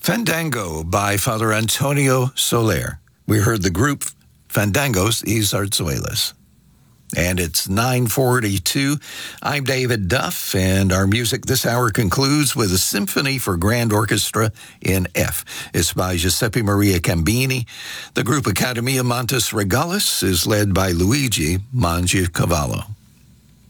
Fandango by Father Antonio Soler. We heard the group Fandangos y Zarzuelas. And it's 9:42. I'm David Duff, and our music this hour concludes with a symphony for grand orchestra in F. It's by Giuseppe Maria Cambini. The group Accademia Montes Regalis is led by Luigi Mangiacavallo.